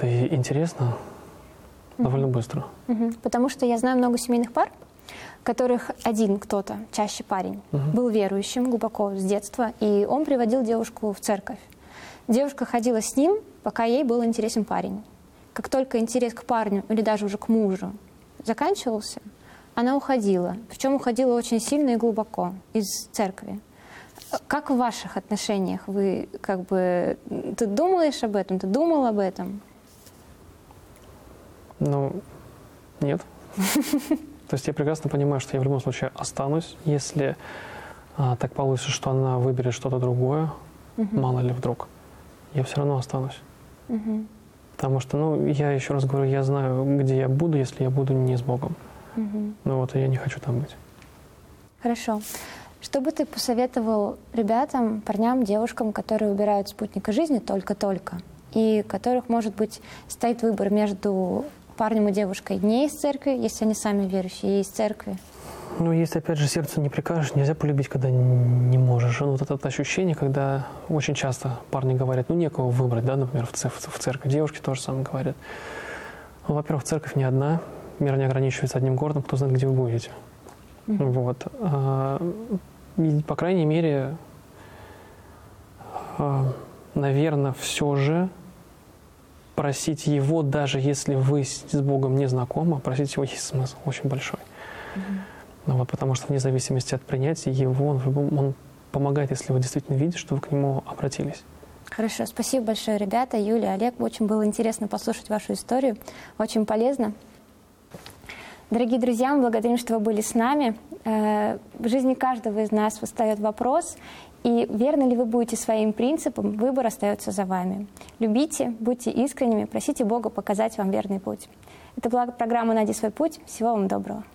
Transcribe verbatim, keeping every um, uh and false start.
как-то интересно mm-hmm. довольно быстро. Mm-hmm. Потому что я знаю много семейных пар, которых один кто-то, чаще парень, mm-hmm. был верующим глубоко с детства, и он приводил девушку в церковь. Девушка ходила с ним, пока ей был интересен парень. Как только интерес к парню или даже уже к мужу заканчивался, она уходила. Причем уходила очень сильно и глубоко из церкви. Как в ваших отношениях? Вы как бы... Ты думаешь об этом? Ты думал об этом? Ну, нет. То есть я прекрасно понимаю, что я в любом случае останусь, если а, так получится, что она выберет что-то другое, uh-huh. мало ли вдруг, я все равно останусь. Uh-huh. Потому что, ну, я еще раз говорю, я знаю, где я буду, если я буду не с Богом. Uh-huh. Ну вот, и я не хочу там быть. Хорошо. Что бы ты посоветовал ребятам, парням, девушкам, которые выбирают спутника жизни только-только, и у которых, может быть, стоит выбор между парнем и девушкой не из церкви, если они сами верующие, и из церкви? Ну, если, опять же, сердцу не прикажешь, нельзя полюбить, когда не можешь. Ну, вот это ощущение, когда очень часто парни говорят, ну, некого выбрать, да, например, в, церковь, в церковь. Девушки тоже самое говорят. Ну, во-первых, церковь не одна, мир не ограничивается одним городом, кто знает, где вы будете. Mm-hmm. Вот. А, и, по крайней мере, а, наверное, все же просить его, даже если вы с Богом не знакомы, просить его есть смысл очень большой. Mm-hmm. Ну, вот, потому что вне зависимости от принятия его, он, он помогает, если вы действительно видите, что вы к нему обратились. Хорошо, спасибо большое, ребята. Юлия, Олег, очень было интересно послушать вашу историю, очень полезно. Дорогие друзья, мы благодарим, что вы были с нами. В жизни каждого из нас встает вопрос, и верны ли вы будете своим принципам, выбор остается за вами. Любите, будьте искренними, просите Бога показать вам верный путь. Это была программа «Найди свой путь». Всего вам доброго.